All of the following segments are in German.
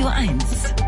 Radio 1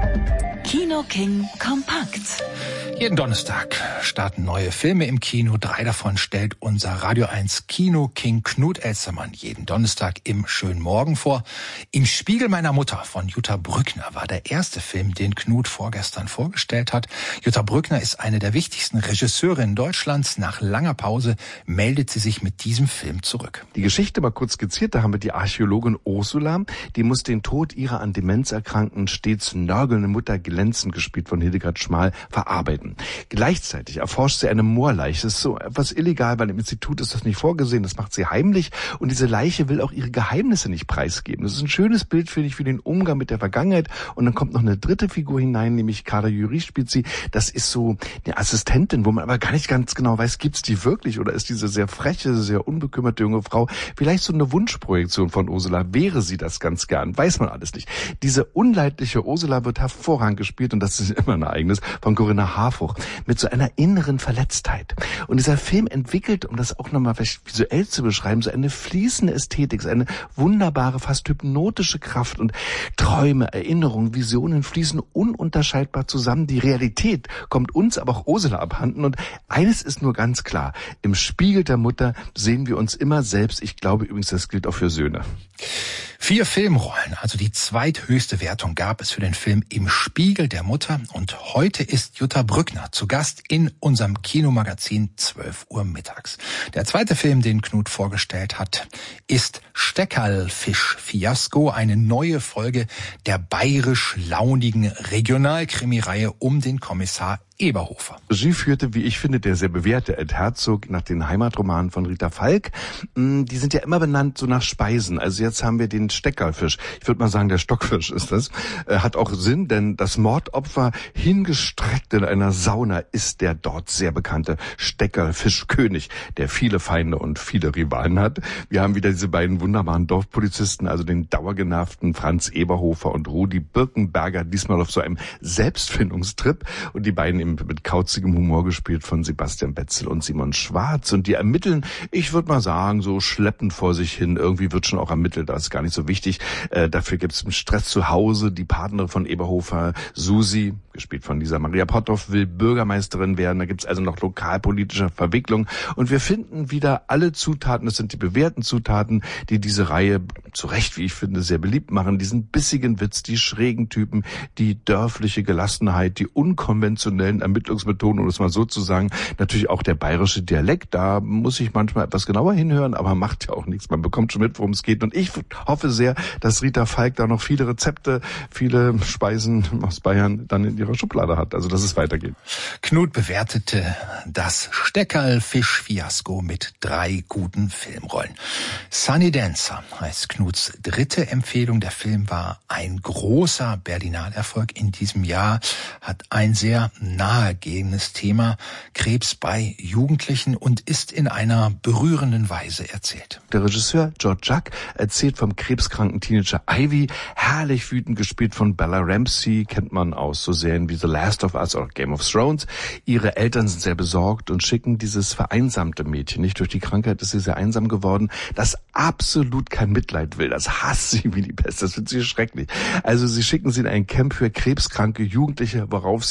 Kino King Kompakt. Jeden Donnerstag starten neue Filme im Kino. 3 davon stellt unser Radio 1 Kino King Knut Elstermann jeden Donnerstag im schönen Morgen vor. Im Spiegel meiner Mutter von Jutta Brückner war der erste Film, den Knut vorgestern vorgestellt hat. Jutta Brückner ist eine der wichtigsten Regisseurinnen Deutschlands. Nach langer Pause meldet sie sich mit diesem Film zurück. Die Geschichte mal kurz skizziert, da haben wir die Archäologin Ursula, die muss den Tod ihrer an Demenz erkrankten, stets nörgelnden Mutter glänzend, gespielt von Hildegard Schmal, verarbeiten. Gleichzeitig erforscht sie eine Moorleiche. Das ist so etwas illegal, weil im Institut ist das nicht vorgesehen. Das macht sie heimlich. Und diese Leiche will auch ihre Geheimnisse nicht preisgeben. Das ist ein schönes Bild, finde ich, für den Umgang mit der Vergangenheit. Und dann kommt noch eine dritte Figur hinein, nämlich Carla Jury spielt sie. Das ist so eine Assistentin, wo man aber gar nicht ganz genau weiß, gibt's die wirklich? Oder ist diese sehr freche, sehr unbekümmerte junge Frau vielleicht so eine Wunschprojektion von Ursula? Wäre sie das ganz gern? Weiß man alles nicht. Diese unleidliche Ursula wird hervorragend gespielt, und das ist immer ein Ereignis, von Corinna Harfouch, mit so einer inneren Verletztheit. Und dieser Film entwickelt, um das auch nochmal visuell zu beschreiben, so eine fließende Ästhetik, so eine wunderbare, fast hypnotische Kraft, und Träume, Erinnerungen, Visionen fließen ununterscheidbar zusammen. Die Realität kommt uns, aber auch Ursula abhanden, und eines ist nur ganz klar: Im Spiegel der Mutter sehen wir uns immer selbst. Ich glaube übrigens, das gilt auch für Söhne. 4 Filmrollen, also die zweithöchste Wertung, gab es für den Film Im Spiegel der Mutter. Und heute ist Jutta Brückner zu Gast in unserem Kinomagazin 12 Uhr mittags. Der zweite Film, den Knut vorgestellt hat, ist Steckerlfisch-Fiasko, eine neue Folge der bayerisch-launigen Regionalkrimireihe um den Kommissar Eberhofer. Regie führte, wie ich finde, der sehr bewährte Ed Herzog nach den Heimatromanen von Rita Falk. Die sind ja immer benannt so nach Speisen. Also jetzt haben wir den Steckerlfisch. Ich würde mal sagen, der Stockfisch ist das. Hat auch Sinn, denn das Mordopfer, hingestreckt in einer Sauna, ist der dort sehr bekannte Steckerlfischkönig, der viele Feinde und viele Rivalen hat. Wir haben wieder diese beiden wunderbaren Dorfpolizisten, also den dauergenervten Franz Eberhofer und Rudi Birkenberger, diesmal auf so einem Selbstfindungstrip, und die beiden mit kauzigem Humor gespielt von Sebastian Betzel und Simon Schwarz. Und die ermitteln, ich würde mal sagen, so schleppend vor sich hin. Irgendwie wird schon auch ermittelt, das ist gar nicht so wichtig. Dafür gibt es Stress zu Hause. Die Partnerin von Eberhofer, Susi, gespielt von Lisa Maria Potthoff, will Bürgermeisterin werden. Da gibt es also noch lokalpolitische Verwicklung. Und wir finden wieder alle Zutaten, das sind die bewährten Zutaten, die diese Reihe zu Recht, wie ich finde, sehr beliebt machen. Diesen bissigen Witz, die schrägen Typen, die dörfliche Gelassenheit, die unkonventionellen Ermittlungsmethoden, um es mal so zu sagen. Natürlich auch der bayerische Dialekt, da muss ich manchmal etwas genauer hinhören, aber macht ja auch nichts. Man bekommt schon mit, worum es geht. Und ich hoffe sehr, dass Rita Falk da noch viele Rezepte, viele Speisen aus Bayern dann in ihrer Schublade hat. Also, dass es weitergeht. Knut bewertete das Steckerlfisch-Fiasko mit 3 guten Filmrollen. Sunny Dancer heißt Knuts dritte Empfehlung. Der Film war ein großer Berlinalerfolg in diesem Jahr, hat ein sehr nahegehendes Thema, Krebs bei Jugendlichen, und ist in einer berührenden Weise erzählt. Der Regisseur George Jacques erzählt vom krebskranken Teenager Ivy, herrlich wütend gespielt von Bella Ramsey, kennt man aus so Serien wie The Last of Us oder Game of Thrones. Ihre Eltern sind sehr besorgt und schicken dieses vereinsamte Mädchen, nicht durch die Krankheit ist sie sehr einsam geworden, das absolut kein Mitleid will, das hasst sie wie die Pest, das findet sie schrecklich. Also sie schicken sie in ein Camp für krebskranke Jugendliche, worauf